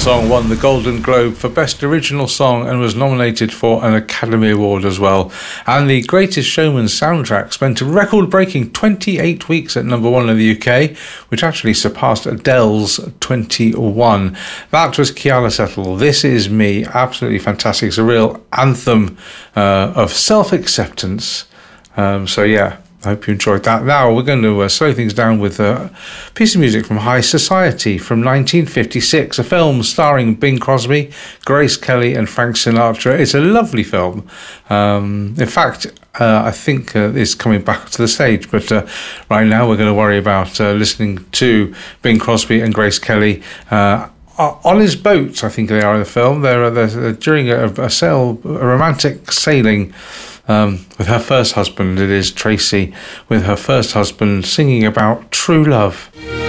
song won the Golden Globe for Best Original Song and was nominated for an Academy Award as well. And The Greatest Showman soundtrack spent a record-breaking 28 weeks at number one in the UK, which actually surpassed Adele's 21. That was Keala Settle. This Is Me. Absolutely fantastic. It's a real anthem of self-acceptance. So yeah, I hope you enjoyed that. Now we're going to slow things down with a piece of music from High Society from 1956, a film starring Bing Crosby, Grace Kelly and Frank Sinatra. It's a lovely film. In fact, I think it's coming back to the stage, but right now we're going to worry about listening to Bing Crosby and Grace Kelly on his boat. I think they are in the film. They're during a romantic sailing with her first husband. It is Tracy with her first husband singing about true love.